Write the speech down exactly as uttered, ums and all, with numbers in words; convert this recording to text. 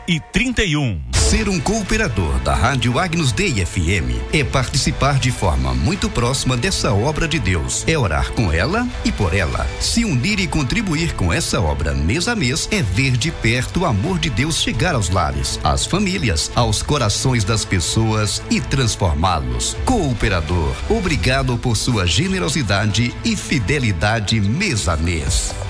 e trinta e um. Ser um cooperador da Rádio Agnus Dei F M é participar de forma muito próxima dessa obra de Deus. É orar com ela e por ela. Se unir e contribuir com essa obra mês a mês é ver de perto o amor de Deus chegar aos lares, às famílias, aos corações das pessoas e transformá-los. Cooperador, obrigado por sua generosidade e fidelidade mês a mês.